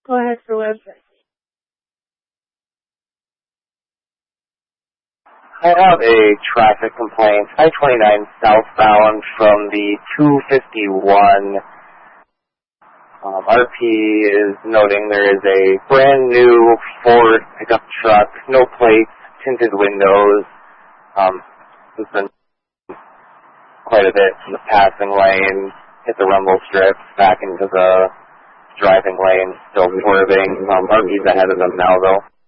Go ahead for website. I have a traffic complaint, I-29 southbound from the 251. RP is noting there is a brand new Ford pickup truck, no plates, tinted windows. There's been quite a bit in the passing lane, hit the rumble strips, back into the driving lane, still swerving. RP's ahead of them now though.